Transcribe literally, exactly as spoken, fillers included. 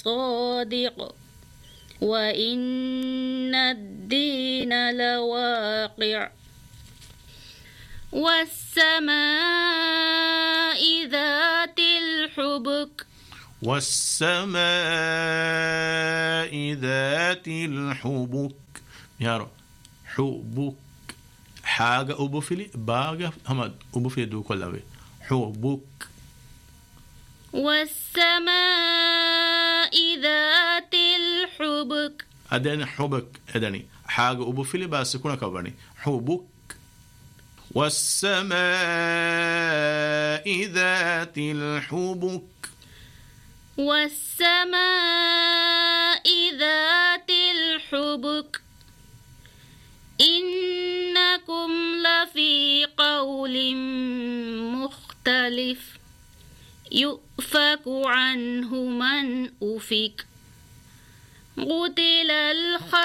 لصادق وإن الدين لواقع والسماء ذات الحبك والسماء ذات الحبك يارو حبك حاجة أبوفيلي باجة همد أبوفيلي دو كلها حبك والسماء ذات الحبك أدني حبك أدني حاجة أبوفيلي بس يكون كبرني حبك والسماء ذات الحبك والسماء ذات الحبك إنكم لفي قول مختلف يؤفك عنه من أفك قتل الخ